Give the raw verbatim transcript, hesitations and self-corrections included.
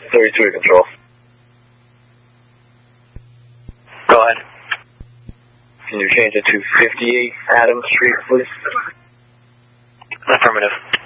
thirty-two to control. Go ahead. Can you change it to fifty-eight Adams Street, please? Affirmative.